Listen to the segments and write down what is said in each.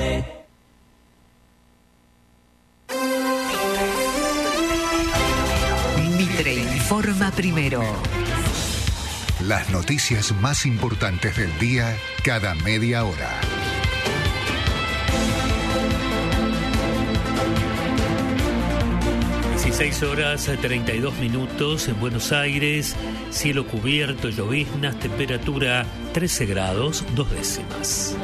Megatone. Mitre informa primero. Las noticias más importantes del día cada media hora. 16:32 en Buenos Aires, cielo cubierto, lloviznas, temperatura 13 grados, 2 décimas.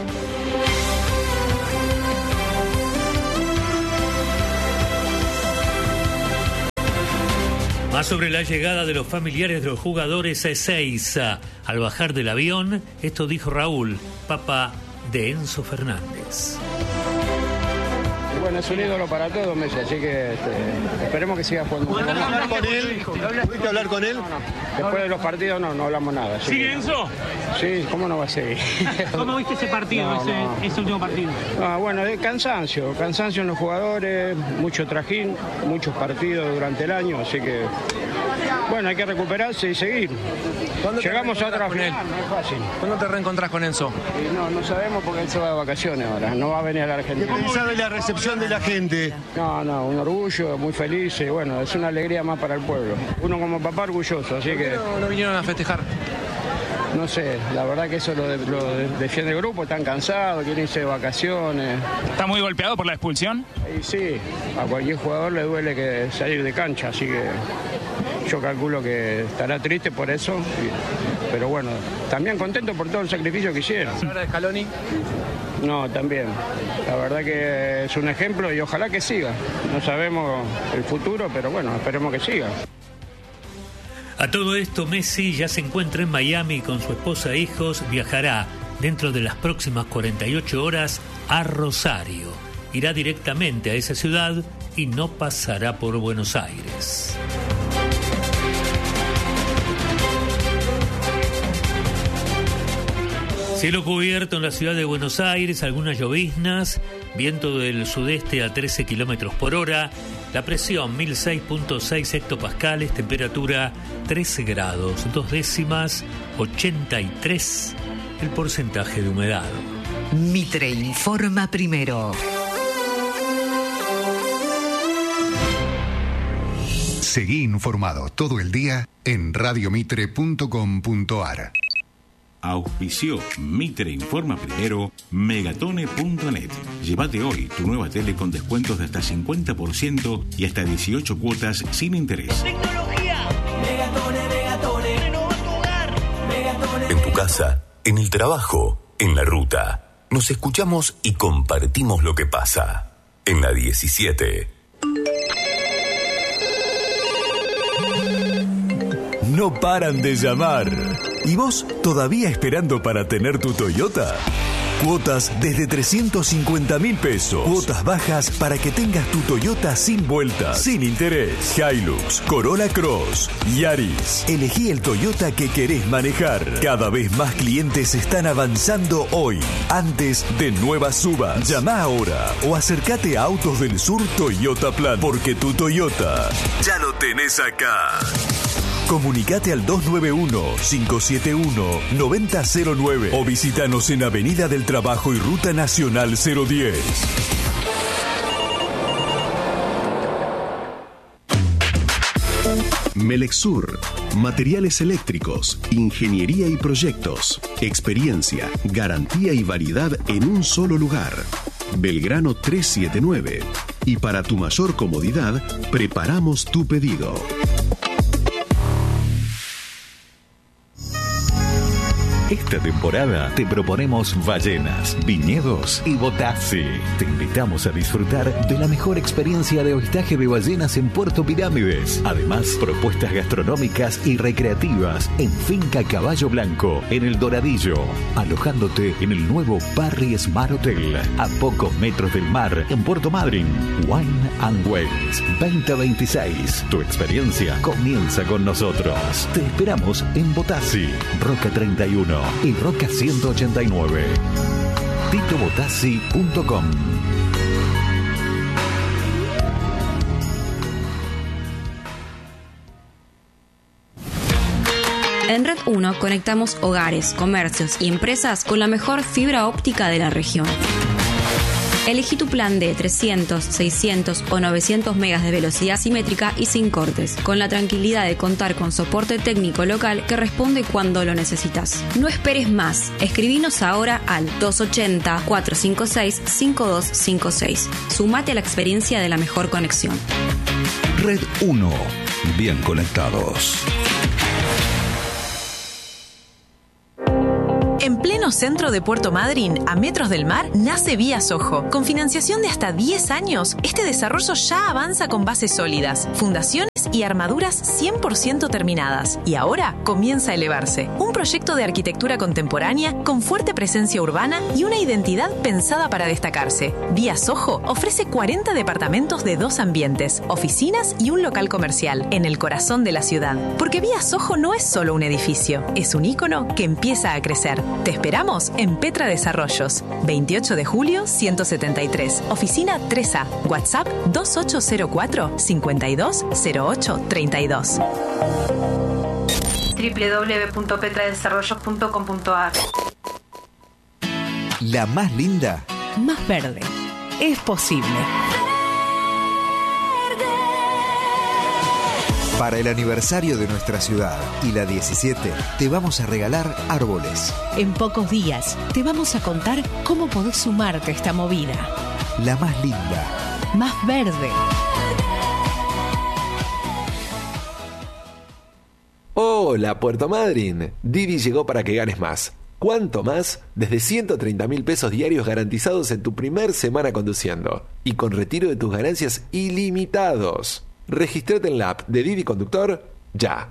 Más sobre la llegada de los familiares de los jugadores a Ezeiza. Al bajar del avión, esto dijo Raúl, papá de Enzo Fernández. Bueno, es un ídolo para todos, Messi, así que esperemos que siga jugando. ¿Pudiste hablar con él? ¿Pudiste hablar con él? No. Después de los partidos no hablamos nada. ¿Sigue Enzo? Sí, ¿cómo no va a seguir? ¿Cómo viste ese partido, ese último partido? Bueno, de cansancio en los jugadores, mucho trajín, muchos partidos durante el año, así que bueno, hay que recuperarse y seguir. Llegamos a otra final, no es fácil. ¿Cuándo te reencontrás con Enzo? No sabemos porque él se va de vacaciones ahora, no va a venir a la Argentina. ¿Qué pensás de la recepción de la gente? No, un orgullo, muy feliz y bueno, es una alegría más para el pueblo. Uno como papá orgulloso, así que... ¿No vinieron a festejar? No sé, la verdad que eso lo defiende el grupo, están cansados, quieren irse de vacaciones. ¿Está muy golpeado por la expulsión? Y sí, a cualquier jugador le duele que salir de cancha, así que yo calculo que estará triste por eso, pero bueno, también contento por todo el sacrificio que hicieron. ¿Ahora de Scaloni? No, también. La verdad que es un ejemplo y ojalá que siga. No sabemos el futuro, pero bueno, esperemos que siga. A todo esto, Messi ya se encuentra en Miami con su esposa e hijos. Viajará dentro de las próximas 48 horas a Rosario. Irá directamente a esa ciudad y no pasará por Buenos Aires. Cielo cubierto en la ciudad de Buenos Aires, algunas lloviznas, viento del sudeste a 13 kilómetros por hora, la presión 1006.6 hectopascales, temperatura 13 grados, 2 décimas, 83 el porcentaje de humedad. Mitre informa primero. Seguí informado todo el día en radiomitre.com.ar. Auspició Mitre Informa Primero, Megatone.net. Llévate hoy tu nueva tele con descuentos de hasta 50% y hasta 18 cuotas sin interés. Tecnología. Megatone. Renova tu hogar. Megatone. En tu casa, en el trabajo, en la ruta. Nos escuchamos y compartimos lo que pasa. En la 17. No paran de llamar. ¿Y vos todavía esperando para tener tu Toyota? Cuotas desde 350.000 pesos. Cuotas bajas para que tengas tu Toyota sin vueltas, sin interés. Hilux, Corolla Cross, Yaris. Elegí el Toyota que querés manejar. Cada vez más clientes están avanzando hoy, antes de nuevas subas. Llama ahora o acércate a Autos del Sur Toyota Plan, porque tu Toyota ya lo tenés acá. Comunicate al 291-571-9009 o visítanos en Avenida del Trabajo y Ruta Nacional 010. Melexur, materiales eléctricos, ingeniería y proyectos, experiencia, garantía y variedad en un solo lugar. Belgrano 379. Y para tu mayor comodidad, preparamos tu pedido. Esta temporada te proponemos ballenas, viñedos y Botassi. Te invitamos a disfrutar de la mejor experiencia de avistaje de ballenas en Puerto Pirámides. Además, propuestas gastronómicas y recreativas en Finca Caballo Blanco, en El Doradillo. Alojándote en el nuevo Parry Smart Hotel, a pocos metros del mar, en Puerto Madryn. Wine and Wells 2026. Tu experiencia comienza con nosotros. Te esperamos en Botassi, Roca 31 y Roca 189. titobotassi.com. En Red 1 conectamos hogares, comercios y empresas con la mejor fibra óptica de la región. Elegí tu plan de 300, 600 o 900 megas de velocidad simétrica y sin cortes, con la tranquilidad de contar con soporte técnico local que responde cuando lo necesitas. No esperes más. Escribinos ahora al 280-456-5256. Sumate a la experiencia de la mejor conexión. Red 1. Bien conectados. En pleno centro de Puerto Madryn, a metros del mar, nace Vía Sojo. Con financiación de hasta 10 años, este desarrollo ya avanza con bases sólidas, fundaciones y armaduras 100% terminadas. Y ahora comienza a elevarse. Un proyecto de arquitectura contemporánea con fuerte presencia urbana y una identidad pensada para destacarse. Vía Sojo ofrece 40 departamentos de 2 ambientes, oficinas y un local comercial en el corazón de la ciudad. Porque Vía Sojo no es solo un edificio, es un ícono que empieza a crecer. Te esperamos en Petra Desarrollos, 28 de julio 173, oficina 3A, WhatsApp 2804-520832. www.petradesarrollos.com.ar. La más linda, más verde. Es posible. Para el aniversario de nuestra ciudad y la 17, te vamos a regalar árboles. En pocos días te vamos a contar cómo podés sumarte a esta movida. La más linda, más verde. Hola, Puerto Madryn. Didi llegó para que ganes más. ¿Cuánto más? Desde 130.000 pesos diarios garantizados en tu primer semana conduciendo. Y con retiro de tus ganancias ilimitados. Regístrate en la app de Didi Conductor ya.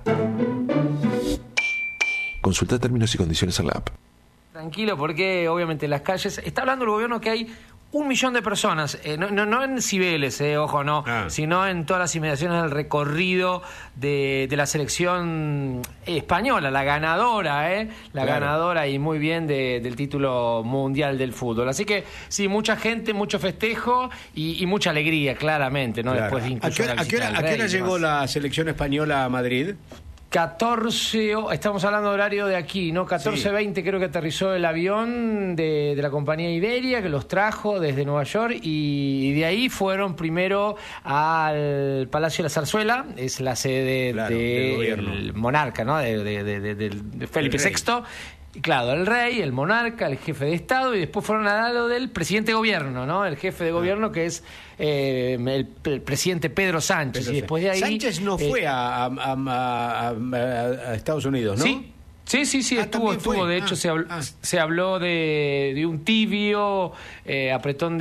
Consulta términos y condiciones en la app. Tranquilo, porque obviamente en las calles está hablando el gobierno que hay 1 millón de personas, no en Cibeles, ojo, no, sino en todas las inmediaciones del recorrido de la selección española, la ganadora, ganadora y muy bien del título mundial del fútbol. Así que sí, mucha gente, mucho festejo y mucha alegría, claramente, ¿no? Claro. Después de ¿A qué hora llegó la selección española a Madrid? 14, estamos hablando de horario de aquí, ¿no? 14:20 sí. Creo que aterrizó el avión de la compañía Iberia, que los trajo desde Nueva York, y de ahí fueron primero al Palacio de la Zarzuela, es la sede del monarca, ¿no? De Felipe VI. Y claro, el rey, el monarca, el jefe de Estado, y después fueron a lo del presidente de gobierno, ¿no? El jefe de gobierno, que es el presidente Pedro Sánchez. Y después de ahí Sánchez no fue a Estados Unidos, ¿no? Sí. Sí, estuvo. De hecho, se habló de un tibio apretón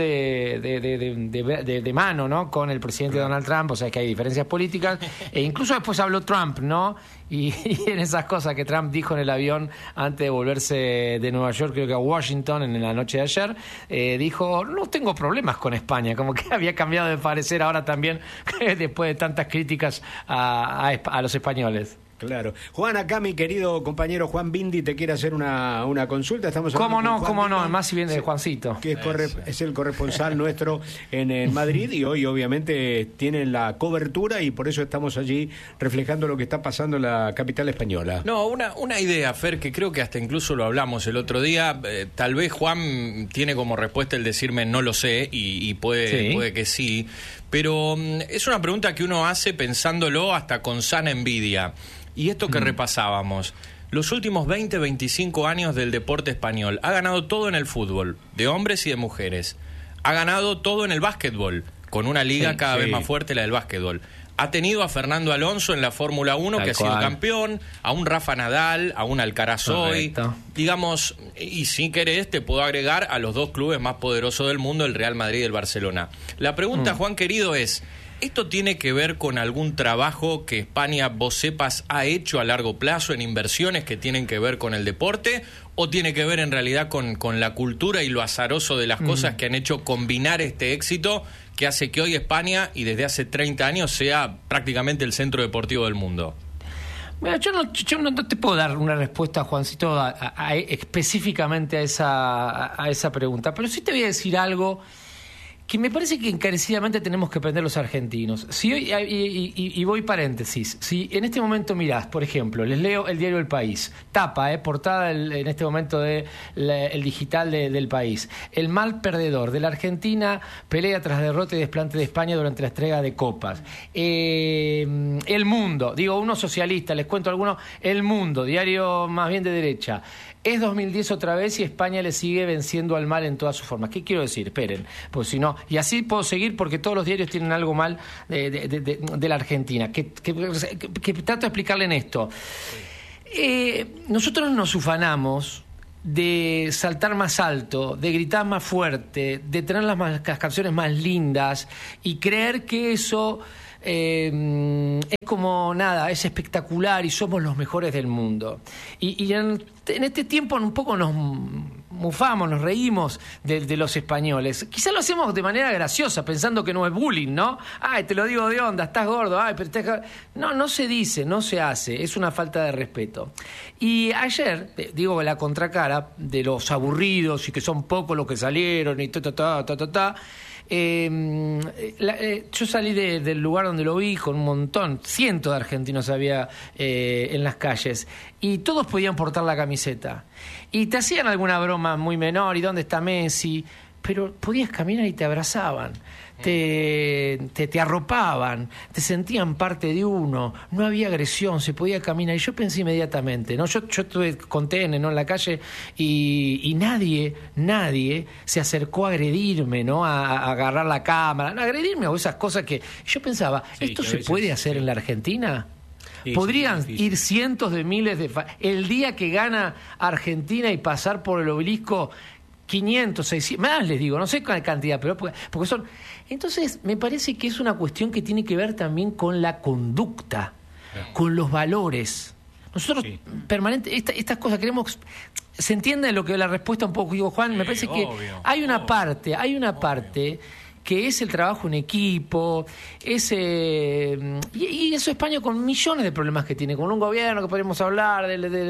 de mano, ¿no? Con el presidente Donald Trump, o sea que hay diferencias políticas. E incluso después habló Trump, ¿no? Y en esas cosas que Trump dijo en el avión antes de volverse de Nueva York, creo que a Washington, en la noche de ayer, dijo, no tengo problemas con España, como que había cambiado de parecer ahora también, después de tantas críticas a los españoles. Claro. Juan, acá mi querido compañero Juan Bindi te quiere hacer una consulta. Estamos ¿Cómo no? Más si viene de Juancito. Que es el corresponsal nuestro en Madrid, y hoy obviamente tienen la cobertura y por eso estamos allí reflejando lo que está pasando en la capital española. No, una idea, Fer, que creo que hasta incluso lo hablamos el otro día. Tal vez Juan tiene como respuesta el decirme no lo sé, y puede que sí. Pero es una pregunta que uno hace pensándolo hasta con sana envidia. Y esto que repasábamos, los últimos 20, 25 años del deporte español, ha ganado todo en el fútbol, de hombres y de mujeres. Ha ganado todo en el básquetbol, con una liga cada vez más fuerte, la del básquetbol. Ha tenido a Fernando Alonso en la Fórmula 1, que ha sido campeón, a un Rafa Nadal, a un Alcaraz hoy. Digamos, y si querés, te puedo agregar a los 2 clubes más poderosos del mundo, el Real Madrid y el Barcelona. La pregunta, Juan querido, es... ¿Esto tiene que ver con algún trabajo que España, vos sepas, ha hecho a largo plazo en inversiones que tienen que ver con el deporte? ¿O tiene que ver en realidad con la cultura y lo azaroso de las cosas que han hecho combinar este éxito que hace que hoy España, y desde hace 30 años, sea prácticamente el centro deportivo del mundo? Mira, yo no te puedo dar una respuesta, Juancito, específicamente a esa pregunta, pero sí te voy a decir algo que me parece que encarecidamente tenemos que aprender los argentinos. Si hoy, y voy paréntesis, si en este momento mirás, por ejemplo, les leo el diario El País, tapa, portada en este momento de el digital del País, el mal perdedor de la Argentina pelea tras derrota y desplante de España durante la entrega de copas. El Mundo, digo uno socialista, les cuento algunos, El Mundo, diario más bien de derecha. Es 2010 otra vez y España le sigue venciendo al mal en todas sus formas. ¿Qué quiero decir? Esperen, pues si no, y así puedo seguir porque todos los diarios tienen algo mal de la Argentina. Que trato de explicarle en esto. Nosotros nos ufanamos de saltar más alto, de gritar más fuerte, de tener las canciones más lindas y creer que eso es como nada, es espectacular y somos los mejores del mundo. Y en este tiempo un poco nos mufamos, nos reímos de los españoles. Quizás lo hacemos de manera graciosa, pensando que no es bullying, ¿no? Ay, te lo digo de onda, estás gordo, ay, pero no se dice, no se hace, es una falta de respeto. Y ayer, digo la contracara de los aburridos y que son pocos los que salieron y yo salí del lugar donde lo vi con un montón, cientos de argentinos había en las calles y todos podían portar la camiseta y te hacían alguna broma muy menor, ¿y dónde está Messi? Pero podías caminar y te abrazaban, te arropaban, te sentían parte de uno, no había agresión, se podía caminar. Y yo pensé inmediatamente, ¿no? Yo estuve con TN, ¿no?, en la calle y nadie se acercó a agredirme, ¿no?, a agarrar la cámara, a agredirme o esas cosas que yo pensaba, ¿esto se puede hacer en la Argentina? Podrían ir cientos de miles el día que gana Argentina y pasar por el obelisco 500, 600, más les digo, no sé cuál cantidad, pero porque son. Entonces, me parece que es una cuestión que tiene que ver también con la conducta, con los valores. Nosotros permanentemente, estas cosas queremos. ¿Se entiende lo que la respuesta un poco? Digo, Juan, me parece que hay una parte que es el trabajo en equipo, y eso España con millones de problemas que tiene, con un gobierno que podemos hablar,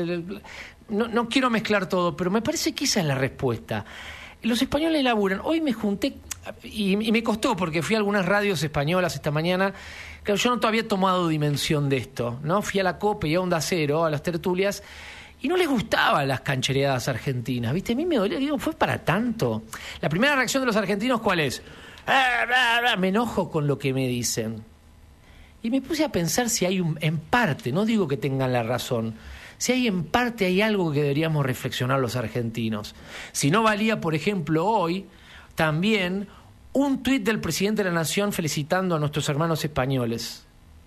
no quiero mezclar todo, pero me parece que esa es la respuesta. Los españoles laburan. Hoy me junté, y me costó porque fui a algunas radios españolas esta mañana. Claro, yo no todavía he tomado dimensión de esto, ¿no? Fui a la COPE y a Onda Cero, a las tertulias, y no les gustaban las canchereadas argentinas, ¿viste? A mí me dolía, digo, ¿fue para tanto? La primera reacción de los argentinos, ¿cuál es? Me enojo con lo que me dicen. Y me puse a pensar si hay en parte, no digo que tengan la razón, si hay en parte hay algo que deberíamos reflexionar los argentinos. Si no valía, por ejemplo, hoy también un tuit del presidente de la Nación felicitando a nuestros hermanos españoles.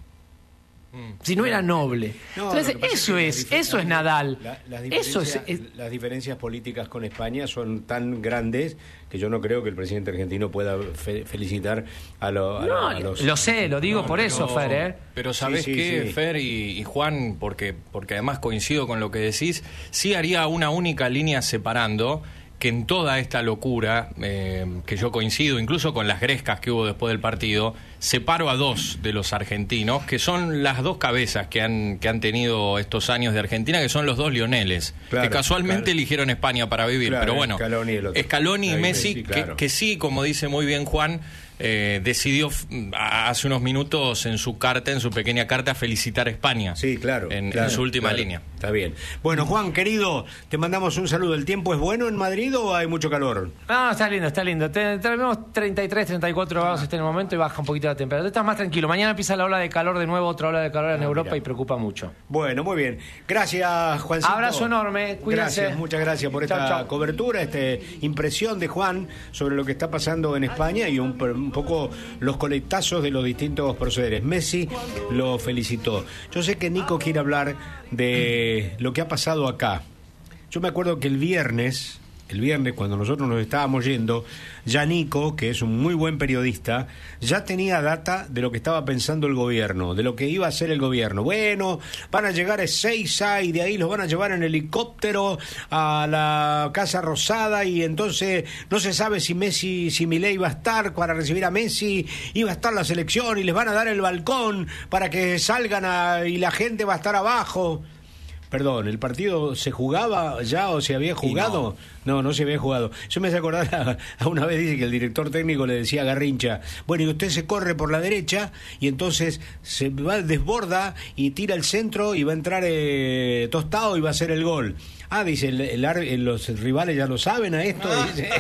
Si no era noble. Entonces, eso es Nadal. Las diferencias políticas con España son tan grandes que yo no creo que el presidente argentino pueda felicitar a los... Lo sé, lo digo por eso, Fer. Pero ¿sabés qué, Fer y Juan? Porque además coincido con lo que decís, sí haría una única línea separando que en toda esta locura, que yo coincido incluso con las grescas que hubo después del partido, separo a dos de los argentinos, que son las dos cabezas que han tenido estos años de Argentina, que son los dos Lioneles, que casualmente eligieron España para vivir. Pero bueno, Scaloni y Messi, que sí, como dice muy bien Juan, decidió hace unos minutos en su pequeña carta, felicitar a España. Sí, claro. En su última línea. Está bien. Bueno, Juan, querido, te mandamos un saludo. ¿El tiempo es bueno en Madrid o hay mucho calor? No, está lindo. Tenemos 33, 34 grados en el momento y baja un poquito la temperatura. Estás más tranquilo. Mañana empieza la ola de calor de nuevo, otra ola de calor en Europa y preocupa mucho. Bueno, muy bien. Gracias, Juancito. Abrazo enorme. Cuídense. Muchas gracias por esta cobertura, esta impresión de Juan sobre lo que está pasando en España y un poco los coletazos de los distintos procederes. Messi lo felicitó. Yo sé que Nico quiere hablar de lo que ha pasado acá. Yo me acuerdo que el viernes cuando nosotros nos estábamos yendo, ya Nico, que es un muy buen periodista, ya tenía data de lo que estaba pensando el gobierno, de lo que iba a hacer el gobierno. Bueno, van a llegar a Ezeiza y de ahí los van a llevar en helicóptero a la Casa Rosada y entonces no se sabe si Milei va a estar para recibir a Messi, iba a estar la selección y les van a dar el balcón para que salgan y la gente va a estar abajo. Perdón, ¿el partido se jugaba ya o se había jugado? No se había jugado. Yo me hace acordar a una vez, dice que el director técnico le decía a Garrincha, bueno, y usted se corre por la derecha y entonces se va, desborda y tira al centro y va a entrar Tostado y va a hacer el gol. Ah, dice, los rivales ya lo saben a esto.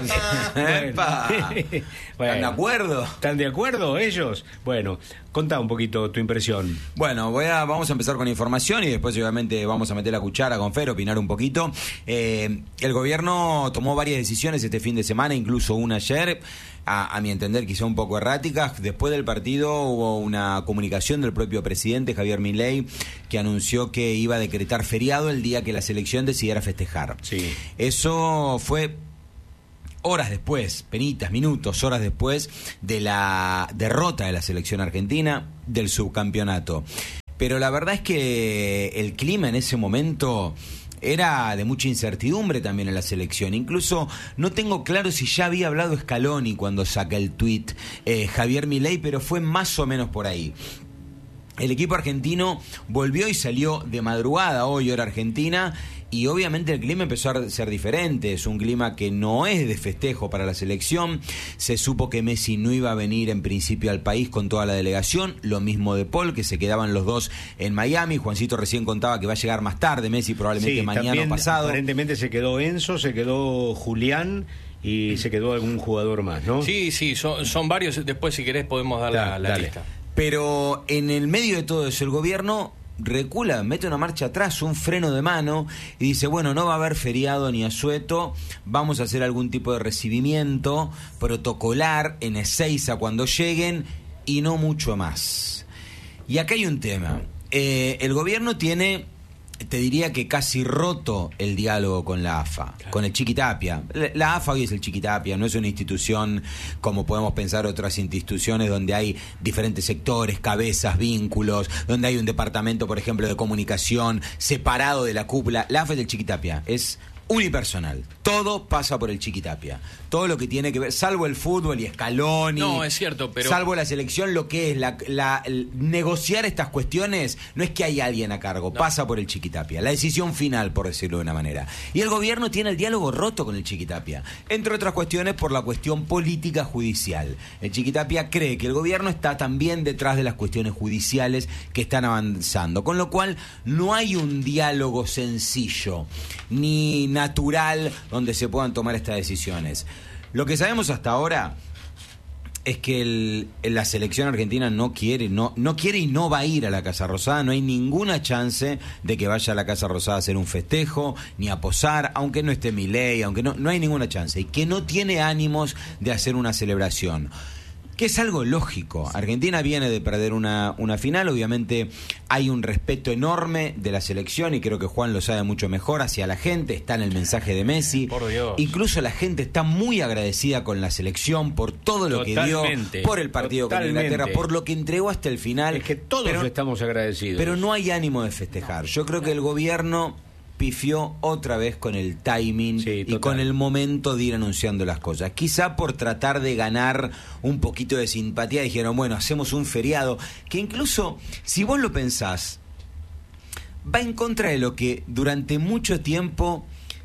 ¿Están de acuerdo? ¿Están de acuerdo ellos? Bueno, contá un poquito tu impresión. Bueno, vamos a empezar con información y después obviamente vamos a meter la cuchara con Fer, opinar un poquito. El gobierno tomó varias decisiones este fin de semana, incluso una ayer, a mi entender quizá un poco erráticas. Después del partido hubo una comunicación del propio presidente Javier Milei que anunció que iba a decretar feriado el día que la selección decidiera festejar. Sí. Eso fue horas después, horas después de la derrota de la selección argentina del subcampeonato. Pero la verdad es que el clima en ese momento era de mucha incertidumbre también en la selección. Incluso no tengo claro si ya había hablado Scaloni cuando saca el tuit Javier Milei, pero fue más o menos por ahí. El equipo argentino volvió y salió de madrugada hoy, hora argentina, y obviamente el clima empezó a ser diferente. Es un clima que no es de festejo para la selección. Se supo que Messi no iba a venir en principio al país con toda la delegación, lo mismo de Paul, que se quedaban los dos en Miami. Juancito recién contaba que va a llegar más tarde Messi, probablemente mañana o pasado. Aparentemente se quedó Enzo, se quedó Julián y se quedó algún jugador más, ¿no? Sí, son varios. Después, si querés, podemos dar la lista. Pero en el medio de todo eso, el gobierno recula, mete una marcha atrás, un freno de mano, y dice, bueno, no va a haber feriado ni asueto, vamos a hacer algún tipo de recibimiento protocolar en Ezeiza cuando lleguen, y no mucho más. Y acá hay un tema. El gobierno tiene, te diría que casi roto el diálogo con la AFA, con el Chiquitapia. La AFA hoy es el Chiquitapia, no es una institución como podemos pensar otras instituciones donde hay diferentes sectores, cabezas, vínculos, donde hay un departamento, por ejemplo, de comunicación separado de la cúpula. La AFA es el Chiquitapia, es unipersonal. Todo pasa por el Chiquitapia. Todo lo que tiene que ver, salvo el fútbol y Scaloni. No, es cierto, pero salvo la selección, lo que es negociar estas cuestiones, no es que hay alguien a cargo, pasa por el Chiquitapia. La decisión final, por decirlo de una manera. Y el gobierno tiene el diálogo roto con el Chiquitapia. Entre otras cuestiones, por la cuestión política judicial. El Chiquitapia cree que el gobierno está también detrás de las cuestiones judiciales que están avanzando. Con lo cual, no hay un diálogo sencillo, ni natural, donde se puedan tomar estas decisiones. Lo que sabemos hasta ahora es que la selección argentina no quiere y no va a ir a la Casa Rosada. No hay ninguna chance de que vaya a la Casa Rosada a hacer un festejo, ni a posar, aunque no esté Milei, aunque no hay ninguna chance. Y que no tiene ánimos de hacer una celebración, que es algo lógico. Argentina viene de perder una final, obviamente hay un respeto enorme de la selección, y creo que Juan lo sabe mucho mejor, hacia la gente. Está en el mensaje de Messi. Por Dios. Incluso la gente está muy agradecida con la selección por todo lo que dio, por el partido con Inglaterra, por lo que entregó hasta el final. Es que todos estamos agradecidos. Pero no hay ánimo de festejar. Yo creo que el gobierno pifió otra vez con el timing y con el momento de ir anunciando las cosas. Quizá por tratar de ganar un poquito de simpatía dijeron, bueno, hacemos un feriado, que incluso, si vos lo pensás, va en contra de lo que durante mucho tiempo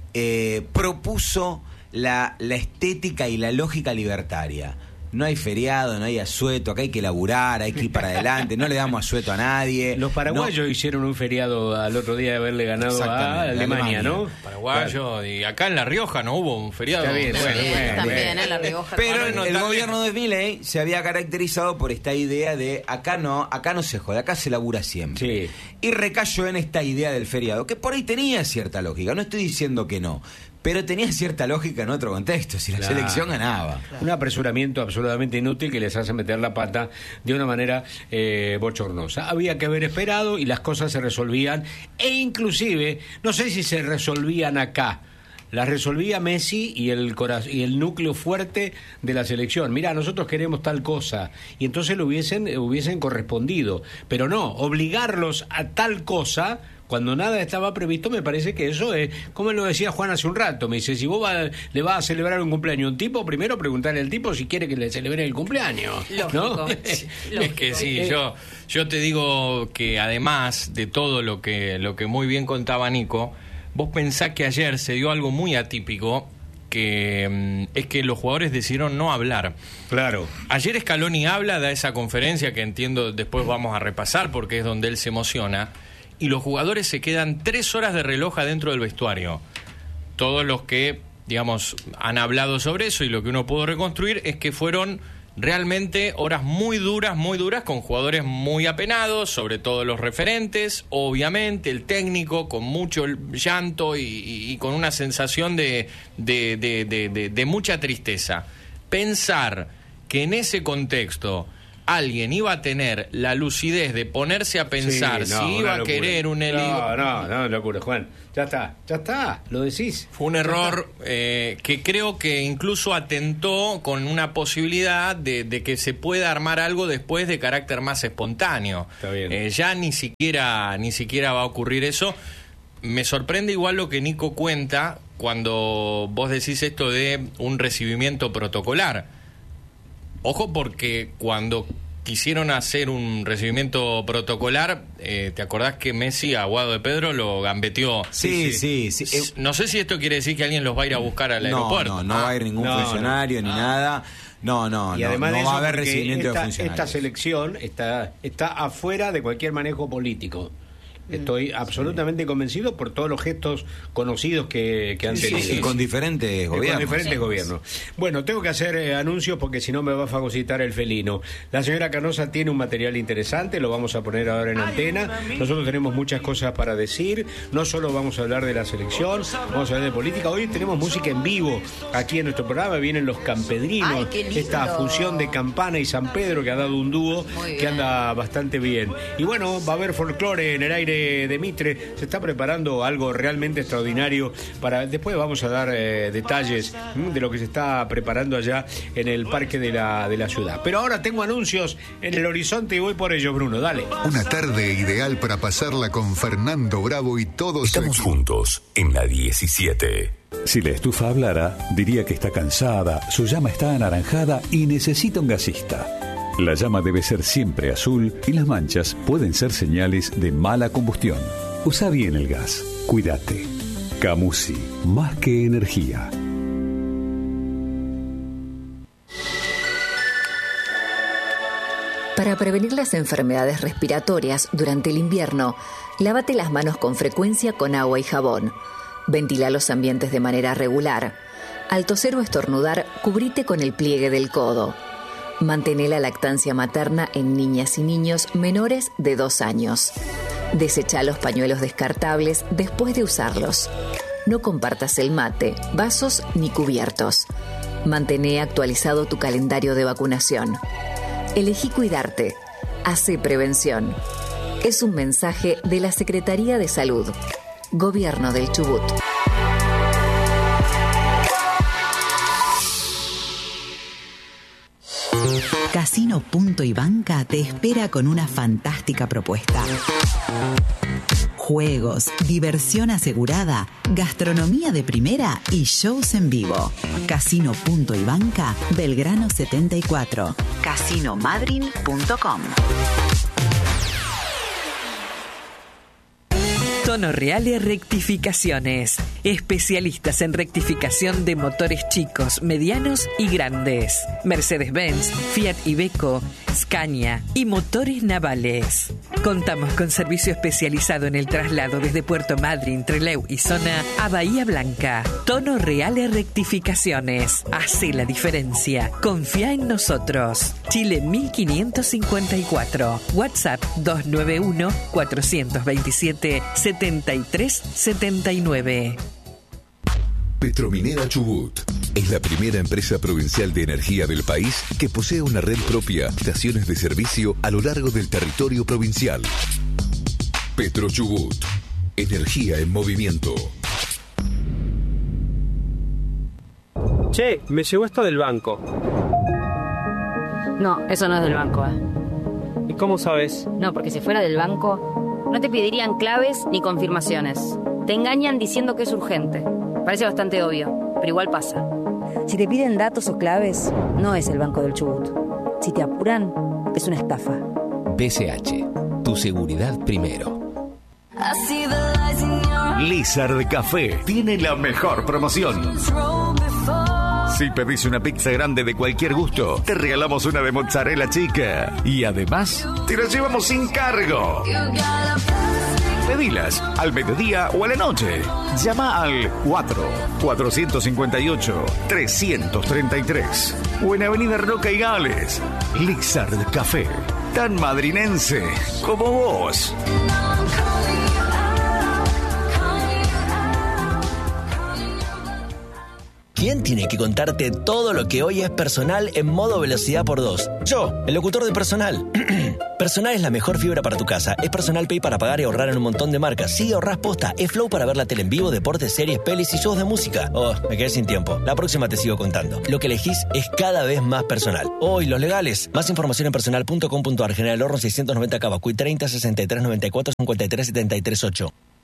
propuso la estética y la lógica libertaria. No hay feriado, no hay asueto, acá hay que laburar, hay que ir para adelante, no le damos asueto a nadie. Los paraguayos hicieron un feriado al otro día de haberle ganado a Alemania, ¿no? Paraguayos, y acá en La Rioja no hubo un feriado. Está bien, también en La Rioja. Pero el gobierno de Milei se había caracterizado por esta idea de acá no se jode, acá se labura siempre. Sí. Y recayó en esta idea del feriado, que por ahí tenía cierta lógica, no estoy diciendo que no, pero tenía cierta lógica en otro contexto, si la selección ganaba. Un apresuramiento absolutamente inútil que les hace meter la pata de una manera bochornosa. Había que haber esperado y las cosas se resolvían, e inclusive, no sé si se resolvían acá, las resolvía Messi y el núcleo fuerte de la selección. Mirá, nosotros queremos tal cosa, y entonces lo hubiesen correspondido, pero no, obligarlos a tal cosa cuando nada estaba previsto, me parece que eso es, como lo decía Juan hace un rato, me dice, si vos le vas a celebrar un cumpleaños a un tipo, primero preguntarle al tipo si quiere que le celebre el cumpleaños. ¿No? Es que sí, yo te digo que además de todo lo que muy bien contaba Nico, vos pensás que ayer se dio algo muy atípico, que es que los jugadores decidieron no hablar. Claro. Ayer Scaloni da esa conferencia que entiendo después vamos a repasar porque es donde él se emociona, y los jugadores se quedan 3 horas de reloj adentro del vestuario. Todos los que, digamos, han hablado sobre eso, y lo que uno pudo reconstruir es que fueron realmente horas muy duras, con jugadores muy apenados, sobre todo los referentes, obviamente el técnico con mucho llanto y con una sensación de mucha tristeza. Pensar que en ese contexto alguien iba a tener la lucidez de ponerse a pensar si iba a querer un No, locura, Juan. Ya está, lo decís. Fue un error que creo que incluso atentó con una posibilidad de que se pueda armar algo después de carácter más espontáneo. Está bien. Ya ni siquiera va a ocurrir eso. Me sorprende igual lo que Nico cuenta cuando vos decís esto de un recibimiento protocolar. Ojo, porque cuando quisieron hacer un recibimiento protocolar, ¿te acordás que Messi a Guado de Pedro lo gambeteó? Sí. No sé si esto quiere decir que alguien los va a ir a buscar al aeropuerto. No va a ir ningún funcionario ni nada. No, y además no de eso, va a haber recibimiento de funcionarios. Esta selección está afuera de cualquier manejo político. Estoy absolutamente convencido por todos los gestos conocidos que han tenido. Y con diferentes gobiernos. Bueno, tengo que hacer anuncios porque si no me va a fagocitar el felino. La señora Canosa tiene un material interesante, lo vamos a poner ahora en antena. Nosotros tenemos muchas cosas para decir. No solo vamos a hablar de la selección, vamos a hablar de política. Hoy tenemos música en vivo aquí en nuestro programa. Vienen los Campedrinos, esta fusión de Campana y San Pedro que ha dado un dúo que anda bastante bien. Y bueno, va a haber folclore en el aire de Mitre. Se está preparando algo realmente extraordinario después vamos a dar detalles de lo que se está preparando allá en el parque de la ciudad. Pero ahora tengo anuncios en el horizonte y voy por ellos, Bruno, dale. Una tarde ideal para pasarla con Fernando Bravo y todos. Estamos juntos en la 17. Si la estufa hablara, diría que está cansada, su llama está anaranjada y necesita un gasista. La llama debe ser siempre azul y las manchas pueden ser señales de mala combustión. Usa bien el gas. Cuídate. Camusi, más que energía. Para prevenir las enfermedades respiratorias durante el invierno, lávate las manos con frecuencia con agua y jabón. Ventila los ambientes de manera regular. Al toser o estornudar, cubrite con el pliegue del codo. Mantén la lactancia materna en niñas y niños menores de 2 años. Desecha los pañuelos descartables después de usarlos. No compartas el mate, vasos ni cubiertos. Mantén actualizado tu calendario de vacunación. Elegí cuidarte. Hace prevención. Es un mensaje de la Secretaría de Salud. Gobierno del Chubut. Casino Punto y Banca te espera con una fantástica propuesta. Juegos, diversión asegurada, gastronomía de primera y shows en vivo. Casino Punto y Banca, Belgrano 74. Casinomadrin.com. Tono Reale Rectificaciones. Especialistas en rectificación de motores chicos, medianos y grandes. Mercedes-Benz, Fiat Iveco, Scania y motores navales. Contamos con servicio especializado en el traslado desde Puerto Madryn, Trelew y zona a Bahía Blanca. Tono Reale Rectificaciones. Hace la diferencia. Confía en nosotros. Chile 1554. WhatsApp 291-427-7379. Petrominera Chubut es la primera empresa provincial de energía del país que posee una red propia de estaciones de servicio a lo largo del territorio provincial. Petro Chubut, energía en movimiento. Che, me llegó esto del banco. No, eso no es del banco, ¿Y cómo sabes? No, porque si fuera del banco, No te pedirían claves ni confirmaciones. Te engañan diciendo que es urgente. Parece bastante obvio, pero igual pasa. Si te piden datos o claves, no es el Banco del Chubut. Si te apuran, es una estafa. BCH, tu seguridad primero. Lizard Café tiene la mejor promoción. Si pedís una pizza grande de cualquier gusto, te regalamos una de mozzarella chica. Y además, te la llevamos sin cargo. Pedilas al mediodía o a la noche. Llama al 4-458-333 o en Avenida Roca y Gales. Lizard Café, tan madrinense como vos. ¿Quién tiene que contarte todo lo que hoy es personal en modo velocidad por 2? Yo, el locutor de Personal. Personal es la mejor fibra para tu casa. Es Personal Pay para pagar y ahorrar en un montón de marcas. Sí, ahorrás posta. Es Flow para ver la tele en vivo, deportes, series, pelis y shows de música. Oh, me quedé sin tiempo. La próxima te sigo contando. Lo que elegís es cada vez más personal. Oh, y los legales. Más información en personal.com.ar. General Horno 690 Cavacuy 30 63 94 53 73 8.